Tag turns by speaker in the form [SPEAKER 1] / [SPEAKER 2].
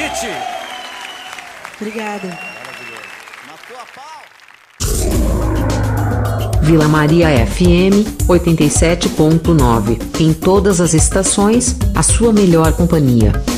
[SPEAKER 1] Edith.
[SPEAKER 2] Obrigada.
[SPEAKER 3] Vila Maria FM 87.9. Em todas as estações, a sua melhor companhia.